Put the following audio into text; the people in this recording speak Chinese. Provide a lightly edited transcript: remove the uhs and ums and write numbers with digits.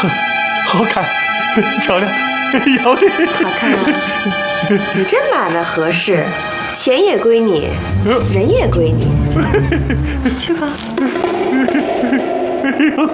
好看，漂亮，要得。 好看啊！你这买卖合适，钱也归你，人也归你。去吧。